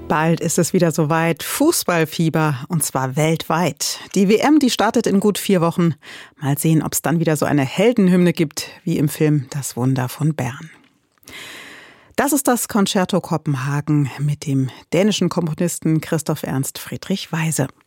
Bald ist es wieder soweit. Fußballfieber, und zwar weltweit. Die WM, die startet in gut 4 Wochen. Mal sehen, ob es dann wieder so eine Heldenhymne gibt, wie im Film Das Wunder von Bern. Das ist das Concerto Kopenhagen mit dem dänischen Komponisten Christoph Ernst Friedrich Weise.